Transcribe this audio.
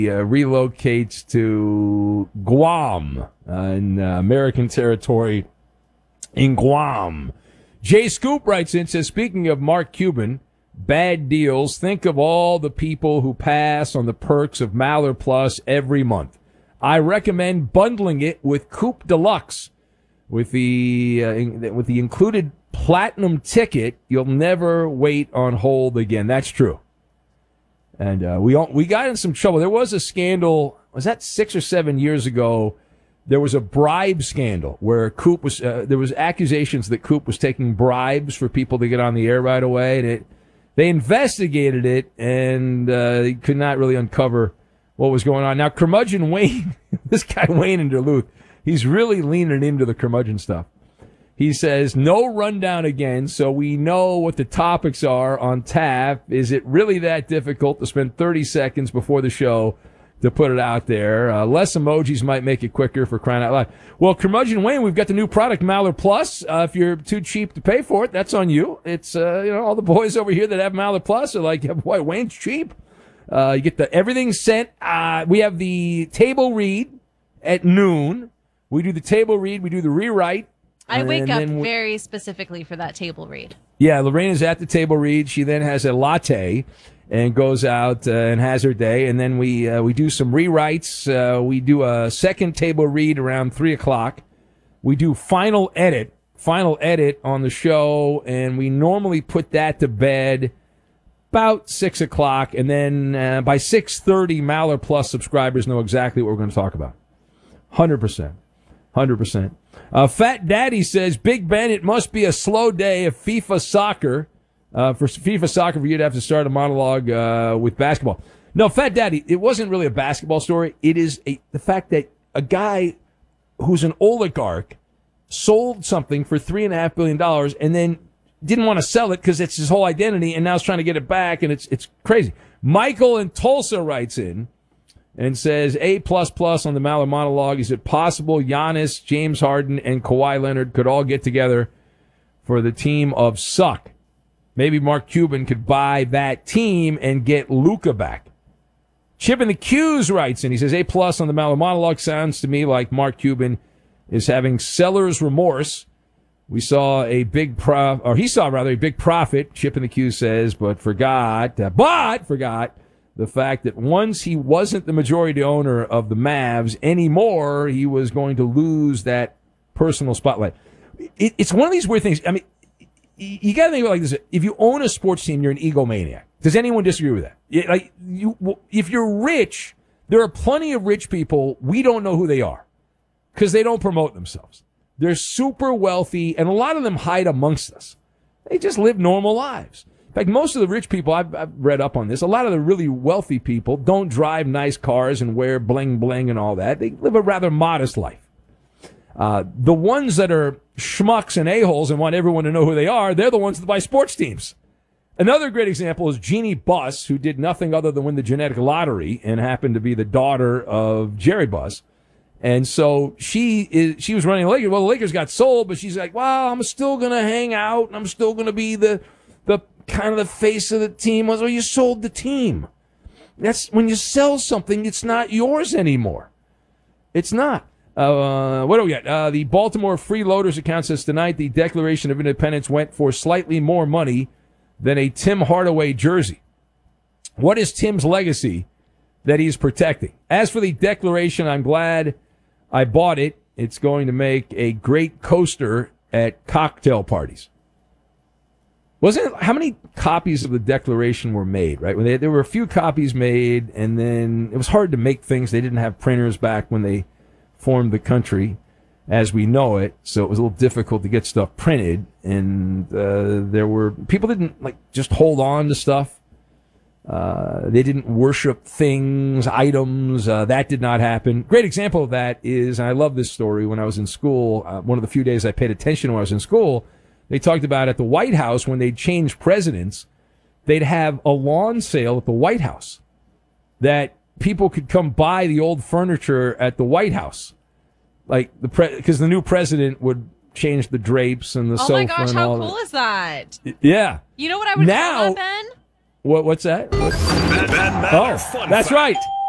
relocates to Guam, in American territory in Guam. Jay Scoop writes in, says, speaking of Mark Cuban, bad deals, think of all the people who pass on the perks of Maller Plus every month. I recommend bundling it with Coop Deluxe. With the included platinum ticket, you'll never wait on hold again. That's true. And we got in some trouble. There was a scandal, was that 6 or 7 years ago? There was a bribe scandal where Coop was, there was accusations that Coop was taking bribes for people to get on the air right away. And they investigated it, and they could not really uncover what was going on. Now, Curmudgeon Wayne, this guy Wayne in Duluth, he's really leaning into the curmudgeon stuff. He says, no rundown again, so we know what the topics are on tap. Is it really that difficult to spend 30 seconds before the show to put it out there? Less emojis might make it quicker, for crying out loud. Well, Curmudgeon Wayne, we've got the new product, Maller Plus. If you're too cheap to pay for it, that's on you. It's, all the boys over here that have Maller Plus are like, boy, Wayne's cheap. You get everything sent. We have the table read at noon. We do the table read. We do the rewrite. I wake up very specifically for that table read. Yeah, Lorena's at the table read. She then has a latte and goes out and has her day. And then we do some rewrites. We do a second table read around 3 o'clock. We do final edit on the show, and we normally put that to bed about 6 o'clock. And then by 6:30, Maller Plus subscribers know exactly what we're going to talk about. 100%. 100%. Fat Daddy says, Big Ben, it must be a slow day of FIFA soccer. For FIFA soccer, for you to have to start a monologue with basketball. No, Fat Daddy, it wasn't really a basketball story. It is the fact that a guy who's an oligarch sold something for $3.5 billion and then didn't want to sell it because it's his whole identity, and now is trying to get it back, and it's crazy. Michael in Tulsa writes in and says, A++ on the Maller monologue. Is it possible Giannis, James Harden, and Kawhi Leonard could all get together for the team of suck? Maybe Mark Cuban could buy that team and get Luka back. Chip in the Q's writes in. He says, A+ on the Maller monologue. Sounds to me like Mark Cuban is having seller's remorse. He saw a big profit, Chip in the Q says, but forgot the fact that once he wasn't the majority owner of the Mavs anymore, he was going to lose that personal spotlight. It's one of these weird things. I mean, you got to think about it like this. If you own a sports team, you're an egomaniac. Does anyone disagree with that? If you're rich, there are plenty of rich people, we don't know who they are because they don't promote themselves. They're super wealthy, and a lot of them hide amongst us. They just live normal lives. In fact, most of the rich people, I've read up on this, a lot of the really wealthy people don't drive nice cars and wear bling-bling and all that. They live a rather modest life. The ones that are schmucks and a-holes and want everyone to know who they are, they're the ones that buy sports teams. Another great example is Jeannie Buss, who did nothing other than win the genetic lottery and happened to be the daughter of Jerry Buss. And so she was running the Lakers. Well, the Lakers got sold, but she's like, well, I'm still going to hang out, and I'm still going to be the kind of the face of the team. Well, you sold the team. That's when you sell something, it's not yours anymore. It's not. What do we got? The Baltimore Freeloaders account says tonight the Declaration of Independence went for slightly more money than a Tim Hardaway jersey. What is Tim's legacy that he's protecting? As for the Declaration, I'm glad I bought it. It's going to make a great coaster at cocktail parties. How many copies of the Declaration were made, right? There were a few copies made, and then it was hard to make things. They didn't have printers back when they formed the country as we know it, so it was a little difficult to get stuff printed, and people didn't just hold on to stuff. They didn't worship things, items. That did not happen. Great example of that is, and I love this story, when I was in school, one of the few days I paid attention when I was in school, they talked about at the White House, when they'd change presidents, they'd have a lawn sale at the White House that people could come buy the old furniture at the White House. Because the new president would change the drapes and the sofa. Oh my gosh, and how all cool is that? Yeah. You know what I would call that, Ben? What's that? Ben Maller, that's right.